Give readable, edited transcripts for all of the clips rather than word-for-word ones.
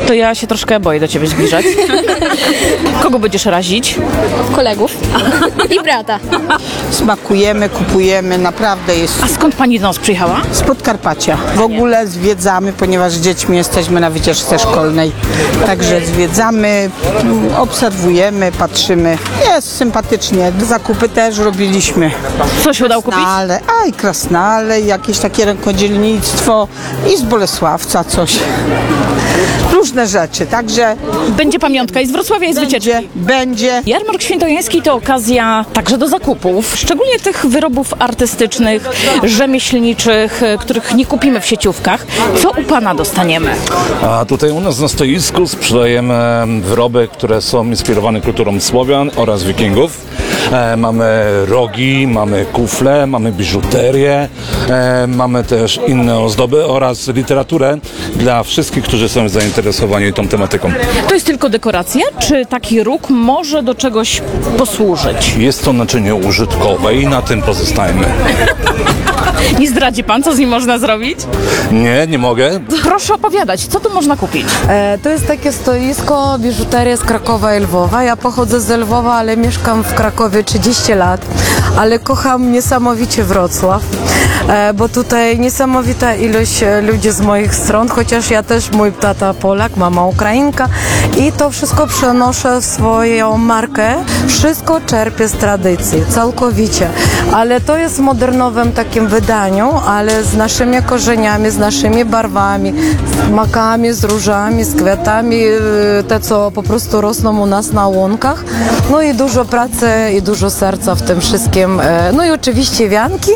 To ja się troszkę boję do ciebie zbliżać. Kogo będziesz razić? Kolegów i brata. Smakujemy, kupujemy, naprawdę jest A skąd pani do nas przyjechała? z Podkarpacia. W ogóle zwiedzamy, ponieważ z dziećmi jesteśmy na wycieczce szkolnej. Także zwiedzamy, obserwujemy, patrzymy. Jest sympatycznie. Zakupy też robiliśmy. Co się udało kupić? Krasnale, jakieś takie rękodzielnictwo i z Bolesławca coś. Różne rzeczy, także Będzie pamiątka i z Wrocławia, i z wycieczki. będzie. Jarmark Świętojański to okazja także do zakupów, szczególnie tych wyrobów artystycznych, rzemieślniczych, których nie kupimy w sieciówkach. Co u pana dostaniemy? A tutaj u nas na stoisku sprzedajemy wyroby, które są inspirowane kulturą Słowian oraz Wikingów. Mamy rogi, mamy kufle, mamy biżuterię, mamy też inne ozdoby oraz literaturę dla wszystkich, którzy są zainteresowani tą tematyką. To jest tylko dekoracja, czy taki róg może do czegoś posłużyć? Jest to naczynie użytkowe i na tym pozostajemy. Nie zdradzi pan, co z nim można zrobić? Nie mogę. Proszę opowiadać, co tu można kupić? To jest takie stoisko, biżuteria z Krakowa i Lwowa. Ja pochodzę z Lwowa, ale mieszkam w Krakowie 30 lat, ale kocham niesamowicie Wrocław, bo tutaj niesamowita ilość ludzi z moich stron, chociaż ja też, mój tata Polak, mama Ukrainka i to wszystko przenoszę w swoją markę. Wszystko czerpię z tradycji, całkowicie, ale to jest w modernowym takim wydaniu, ale z naszymi korzeniami, z naszymi barwami, z makami, z różami, z kwiatami, te co po prostu rosną u nas na łąkach. No i dużo pracy i dużo serca w tym wszystkim. No i oczywiście wianki,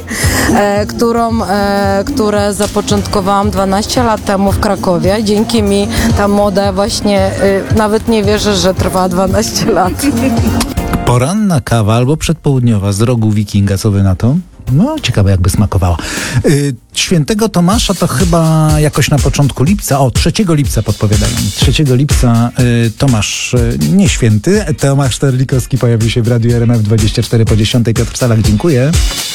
które zapoczątkowałam 12 lat temu w Krakowie. Dzięki mi ta moda właśnie, nawet nie wierzę, że trwa 12 lat. Poranna kawa albo przedpołudniowa z rogu wikinga, co wy na to? No, ciekawe jakby smakowała. Świętego Tomasza to chyba jakoś na początku lipca, 3 lipca podpowiadają. 3 lipca Tomasz, nie święty, Tomasz Terlikowski pojawił się w Radiu RMF 24 po 10. Piotr Salach, dziękuję.